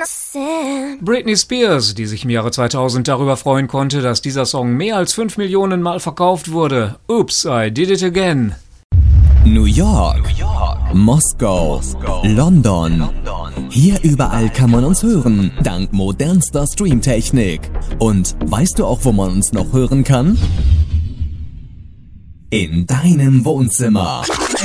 Britney Spears, die sich im Jahre 2000 darüber freuen konnte, dass dieser Song mehr als 5 Millionen Mal verkauft wurde. Oops, I did it again. New York, Moskau, London. Hier überall kann man uns hören, dank modernster Streamtechnik. Und weißt du auch, wo man uns noch hören kann? In deinem Wohnzimmer.